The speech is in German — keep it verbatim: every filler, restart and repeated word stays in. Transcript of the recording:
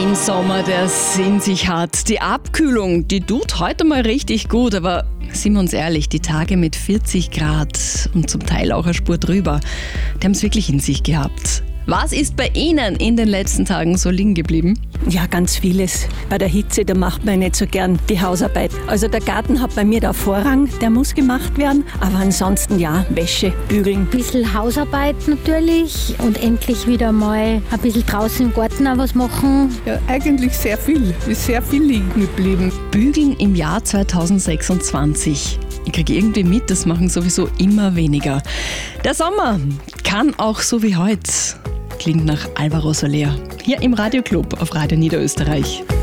Den Sommer, der es in sich hat. Die Abkühlung, die tut heute mal richtig gut, aber sind wir uns ehrlich, die Tage mit vierzig Grad und zum Teil auch eine Spur drüber, die haben es wirklich in sich gehabt. Was ist bei Ihnen in den letzten Tagen so liegen geblieben? Ja, ganz vieles. Bei der Hitze, da macht man nicht so gern die Hausarbeit. Also der Garten hat bei mir da Vorrang, der muss gemacht werden. Aber ansonsten ja, Wäsche, bügeln. Ein bisschen Hausarbeit natürlich und endlich wieder mal ein bisschen draußen im Garten auch was machen. Ja, eigentlich sehr viel. Ist sehr viel liegen geblieben. Bügeln im Jahr zweitausendsechsundzwanzig. Ich kriege irgendwie mit, das machen sowieso immer weniger. Der Sommer kann auch so wie heute. Klingt nach Alvaro Soler. Hier im Radioclub auf Radio Niederösterreich.